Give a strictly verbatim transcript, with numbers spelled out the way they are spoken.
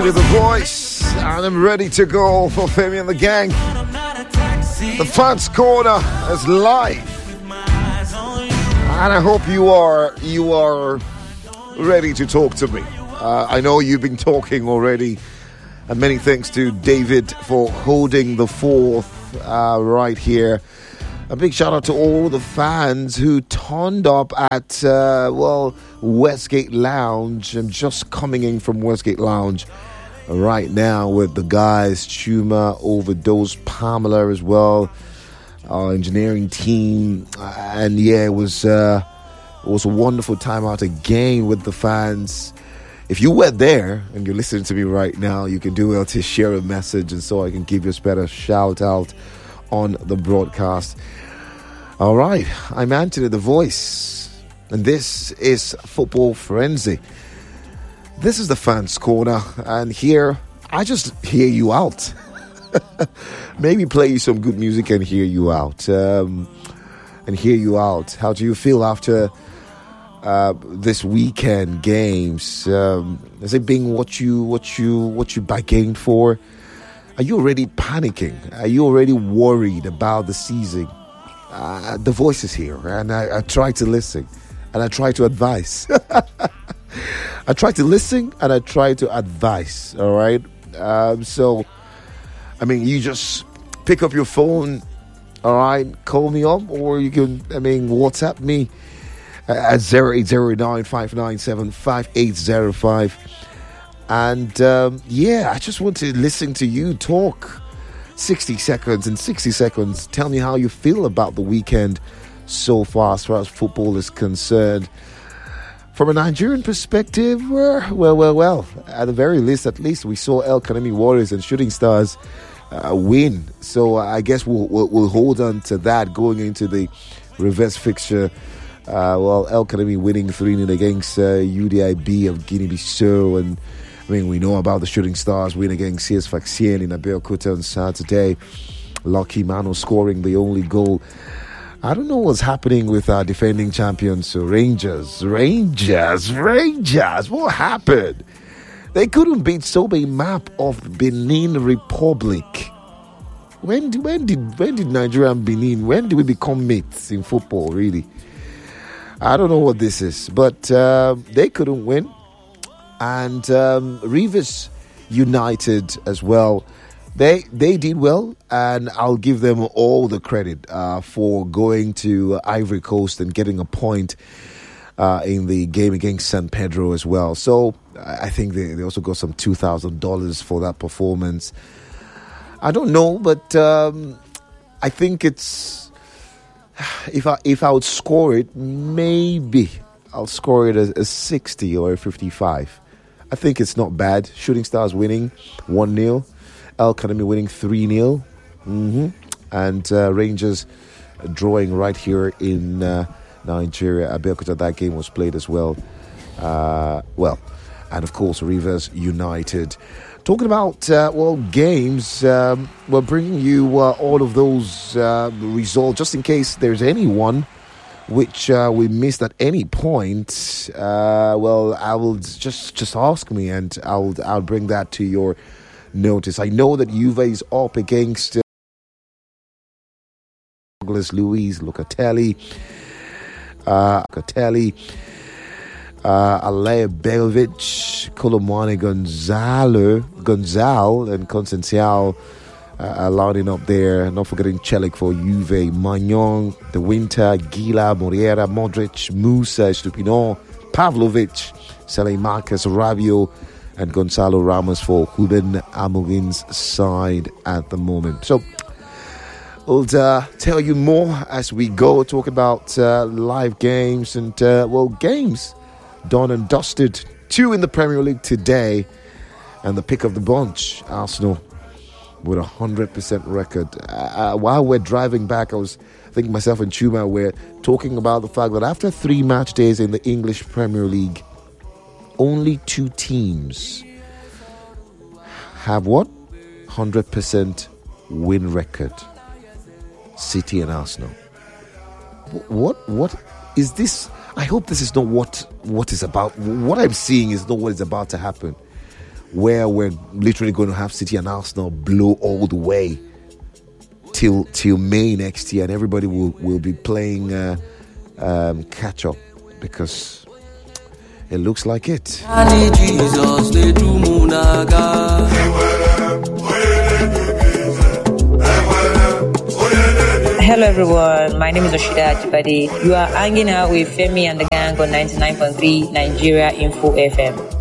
to The Voice, and I'm ready to go for Femi and the gang. The Fans Corner is live, and I hope you are you are ready to talk to me. Uh, I know you've been talking already, and many thanks to David for holding the fourth uh, right here. A big shout out to all the fans who turned up at, uh, well, Westgate Lounge. I'm just coming in from Westgate Lounge right now with the guys, Chuma, Overdose, Pamela as well, our engineering team. And yeah, it was, uh, it was a wonderful time out again with the fans. If you were there and you're listening to me right now, you can do well to share a message, and so I can give you a better shout out on the broadcast. All right, I'm Anthony The Voice, and this is Football Frenzy. This is the Fans Corner, and here I just hear you out. Maybe play you some good music and hear you out. Um, and hear you out. How do you feel after uh, this weekend games? Um, has it been what you what you what you bargained for? Are you already panicking? Are you already worried about the season? Uh, the voice is here, and I, I try to listen, and I try to advise. I try to listen, and I try to advise, all right? Um, so, I mean, you just pick up your phone, all right? Call me up, or you can, I mean, WhatsApp me at zero eight zero nine five nine seven five eight zero five. And, um, yeah, I just want to listen to you talk. sixty seconds. In sixty seconds, tell me how you feel about the weekend so far as far as football is concerned. From a Nigerian perspective, well, well, well, well, at the very least, at least we saw El Kanemi Warriors and Shooting Stars uh, win. So uh, I guess we'll, we'll, we'll hold on to that going into the reverse fixture. Uh, well, El Kanemi winning three nil against uh, U D I B of Guinea-Bissau, and I mean, we know about the Shooting Stars win against C S Sfaxien in Abeokuta on Saturday. Lucky Mano scoring the only goal. I don't know what's happening with our defending champions, so Rangers. Rangers, Rangers, what happened? They couldn't beat Sobe Map of Benin Republic. When, when, did, when did Nigeria and Benin, when did we become mates in football, really? I don't know what this is, but uh, they couldn't win. And um, Rivers United as well, they they did well, and I'll give them all the credit uh, for going to Ivory Coast and getting a point uh, in the game against San Pedro as well. So I think they, they also got some two thousand dollars for that performance. I don't know, but um, I think it's, if I, if I would score it, maybe I'll score it as a sixty or a fifty-five. I think it's not bad. Shooting Stars winning one nil. El Kanemi winning three nil. Mm-hmm. And uh, Rangers drawing right here in uh, Nigeria. Abeokuta, that game was played as well. Uh, well, and of course, Rivers United. Talking about, uh, well, games, um, we're bringing you uh, all of those uh, results, just in case there's anyone which uh, we missed at any point. Uh, well, I will just just ask me, and I'll I'll bring that to your notice. I know that Juve is up against uh, Douglas Luiz, Locatelli, uh, Locatelli, uh, Alea Begovic, Colomani Gonzalo, Gonzal, and Concenciao. Uh, lining up there, not forgetting Celik for Juve, Magnon, De Winter, Gila, Moriera, Modric, Musa, Stupinant, Pavlovic, Saleh Marcus, Rabiot, and Gonzalo Ramos for Ruben Amorim's side at the moment. So we'll uh, tell you more as we go, talk about uh, live games and, uh, well, games done and dusted. Two in the Premier League today, and the pick of the bunch, Arsenal, with a one hundred percent record. Uh, while we're driving back, I was thinking myself and Chuma were talking about the fact that after three match days in the English Premier League, only two teams have what? one hundred percent win record. City and Arsenal. What? What is this? I hope this is not what, what is about. What I'm seeing is not what is about to happen. where we're literally going to have City and Arsenal blow all the way till till May next year, and everybody will, will be playing uh, um, catch up because it looks like it. Hello everyone, my name is Oshida Ajibade. You are hanging out with Femi and the gang on ninety-nine point three Nigeria Info F M.